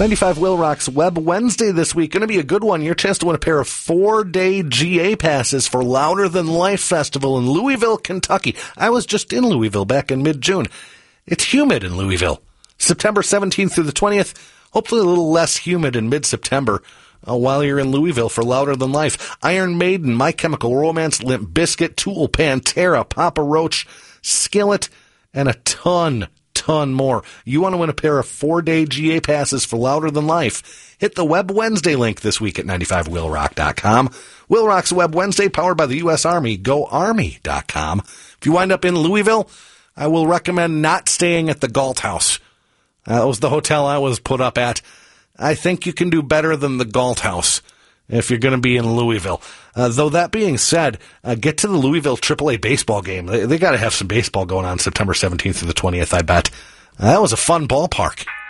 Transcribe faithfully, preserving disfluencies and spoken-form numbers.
ninety-five Will Rock's Web Wednesday this week. Going to be a good one. Your chance to win a pair of four-day G A passes for Louder Than Life Festival in Louisville, Kentucky. I was just in Louisville back in mid-June. It's humid in Louisville. September seventeenth through the twentieth. Hopefully a little less humid in mid-September uh, while you're in Louisville for Louder Than Life. Iron Maiden, My Chemical Romance, Limp Bizkit, Tool, Pantera, Papa Roach, Skillet, and a ton ton more. You want to win a pair of four-day G A passes for Louder Than Life? Hit the Web Wednesday link this week at ninety-five will rock dot com. Will Rock's Web Wednesday, powered by the U S Army. Go Army dot com. If you wind up in Louisville, I will recommend not staying at the Galt House. Uh, that was the hotel I was put up at. I think you can do better than the Galt House if you're going to be in Louisville. Uh, though that being said, uh, get to the Louisville triple A baseball game. They, they got to have some baseball going on September seventeenth through the twentieth, I bet. Uh, that was a fun ballpark.